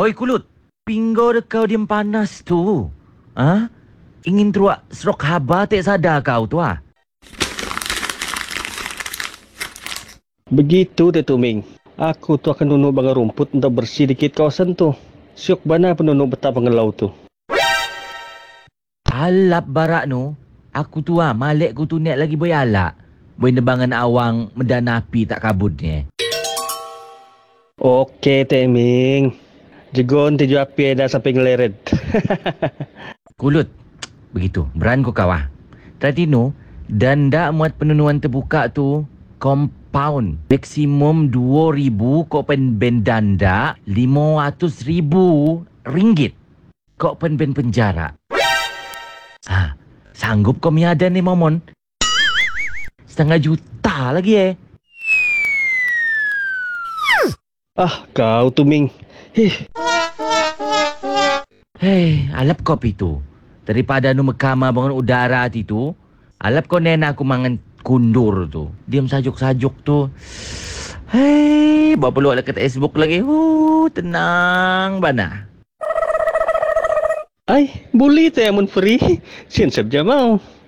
Oi kulut, pinggo kau diam panas tu. Ah, ingin teruak serok haba tak sadar kau tu ah. Begitu deh Tuming. Aku tu akan nunuk bangar rumput untuk bersih dikit kawasan tu. Syuk bana penunuk betah pengelau tu. Alap barak nu. Aku tu ah, malek ku tu nek lagi boy alak. Boy nebangan awang medan api tak kabutnya. Oke Teming. Jegon tujuh api dah sampai ngeleret. Kulut, begitu. Beran ku kau ah. Tadi nu, danda muat penunuan terbuka tu, compound. Maksimum 2,000 kau pen ben danda, 500,000 ringgit. Kau pen ben penjara. Ah, sanggup kau miadan ni momon? 500,000 lagi Ah, kau Tuming. Hei, alap kopi tu. Daripada nu mekama bangun udara tu, alap kau nena aku mangan kundur tu. Diam sajuk-sajuk tu. Hei, bawa peluang dekat Facebook lagi. Tenang bana. Ay, boleh teh mun free. Sian sabja mau.